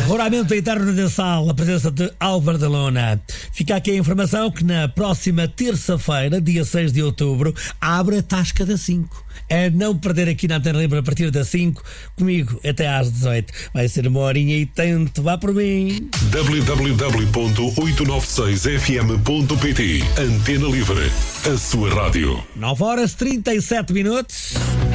Regulamento interno da sala, a presença de Álvaro da Lona. Fica aqui a informação que na próxima terça-feira, dia 6 de outubro, abre a Tasca da 5. É não perder aqui na Antena Livre a partir das 5, comigo até às 18. Vai ser uma horinha e tanto, vá por mim. www.896fm.pt Antena Livre, a sua rádio. 9 horas 37 minutos.